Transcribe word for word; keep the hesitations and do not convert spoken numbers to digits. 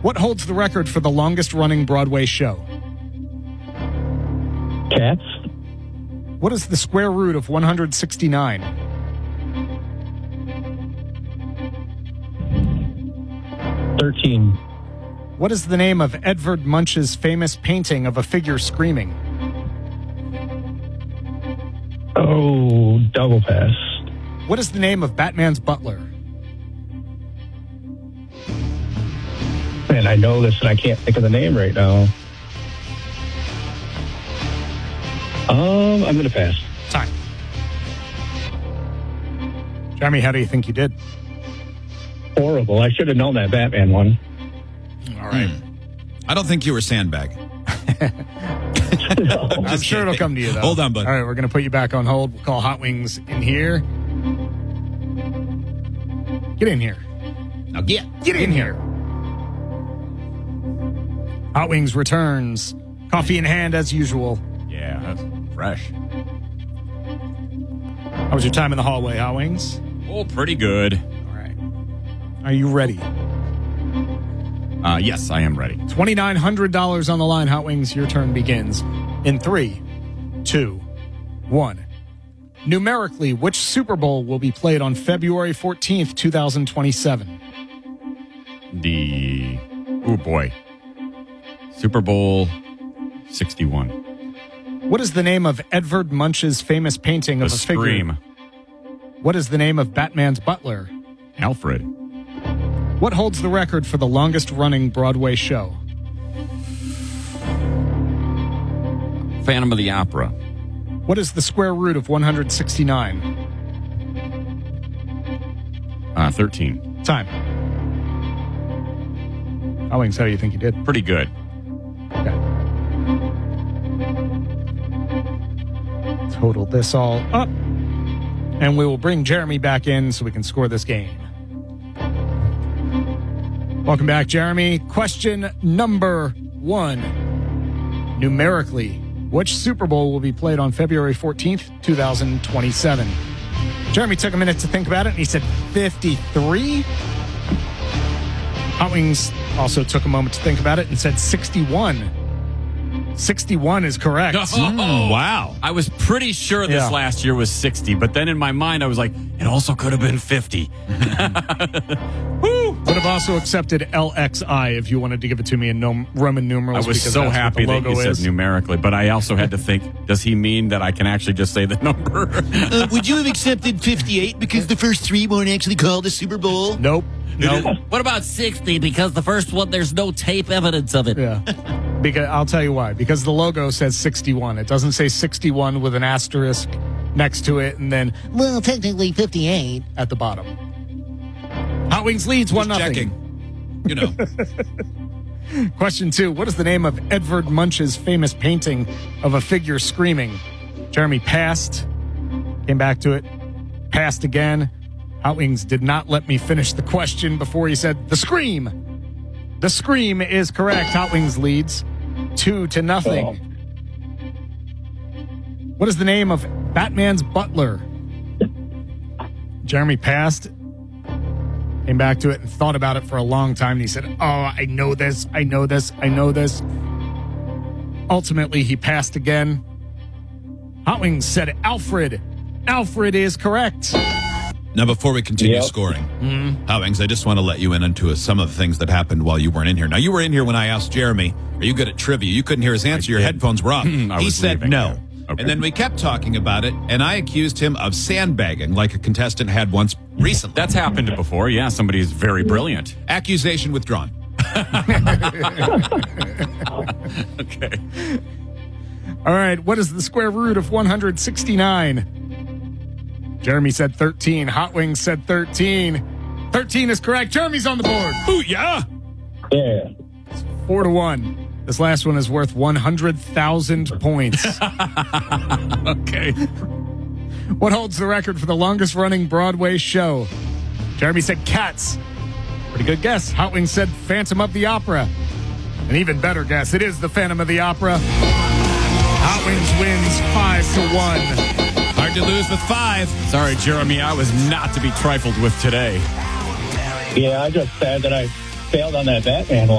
What holds the record for the longest-running Broadway show? Cats. What is the square root of one hundred sixty-nine? thirteen. What is the name of Edvard Munch's famous painting of a figure screaming? Oh, double pass. What is the name of Batman's butler? Man, I know this and I can't think of the name right now. Um, I'm going to pass. Time. Jeremy, how do you think you did? Horrible. I should have known that Batman one. All right. Hmm. I don't think you were sandbagging. No. I'm sure it'll come to you, though. Hold on, bud. All right, we're going to put you back on hold. We'll call Hot Wings in here. Get in here. Now get. Get in here. Hot Wings returns. Coffee in hand as usual. Yeah, that's fresh. How was your time in the hallway, Hot Wings? Oh, pretty good. All right. Are you ready? Uh, yes, I am ready. twenty-nine hundred dollars on the line, Hot Wings. Your turn begins in three, two, one. Numerically, which Super Bowl will be played on February fourteenth, twenty twenty-seven? The, oh boy, Super Bowl sixty-one. What is the name of Edvard Munch's famous painting The of a figure? Scream. What is the name of Batman's butler? Alfred. What holds the record for the longest-running Broadway show? Phantom of the Opera. What is the square root of one hundred sixty-nine? Uh, thirteen. Time. Hot Wings, how do you think you did? Pretty good. Okay. Total this all up. And we will bring Jeremy back in so we can score this game. Welcome back, Jeremy. Question number one. Numerically, which Super Bowl will be played on February fourteenth, twenty twenty-seven? Jeremy took a minute to think about it, and he said fifty-three. Hot Wings also took a moment to think about it and said sixty-one. sixty-one is correct. Oh, wow. I was pretty sure this Yeah. last year was sixty, but then in my mind I was like, it also could have been fifty. Woo! Would have also accepted L X I if you wanted to give it to me in nom- Roman numerals. I was because so that's what happy the that you logo said is. numerically, but I also had to think, does he mean that I can actually just say the number? Uh, would you have accepted fifty-eight because the first three weren't actually called a Super Bowl? Nope. Nope. What about sixty? Because the first one, there's no tape evidence of it. Yeah. Because I'll tell you why. Because the logo says sixty-one. It doesn't say sixty-one with an asterisk next to it and then Well, technically fifty-eight. at the bottom. Hot Wings leads one Just nothing. checking. You know. Question two. What is the name of Edvard Munch's famous painting of a figure screaming? Jeremy passed. Came back to it. Passed again. Hot Wings did not let me finish the question before he said, the Scream. The Scream is correct. Hot Wings leads two to nothing. What is the name of Batman's butler? Jeremy passed. Came back to it and thought about it for a long time. And he said, oh, I know this. I know this. I know this. Ultimately, he passed again. Hot Wings said Alfred. Alfred is correct. Now, before we continue Yep. scoring, mm-hmm. Hot Wings, I just want to let you in into a, some of the things that happened while you weren't in here. Now, you were in here when I asked Jeremy, are you good at trivia? You couldn't hear his answer. Your headphones were off. I He was said leaving, no. yeah. Okay. And then we kept talking about it, and I accused him of sandbagging like a contestant had once recently. That's happened before. Yeah, somebody's very brilliant. Accusation withdrawn. Okay. All right. What is the square root of one hundred sixty-nine? Jeremy said thirteen. Hot Wings said thirteen. thirteen is correct. Jeremy's on the board. Ooh, yeah. Yeah. Four to one. This last one is worth one hundred thousand points. Okay. What holds the record for the longest running Broadway show? Jeremy said Cats. Pretty good guess. Hot Wings said Phantom of the Opera. An even better guess. It is the Phantom of the Opera. Hot Wings wins five to one. Hard to lose with five. Sorry, Jeremy, I was not to be trifled with today. Yeah, I just sad that I failed on that Batman one.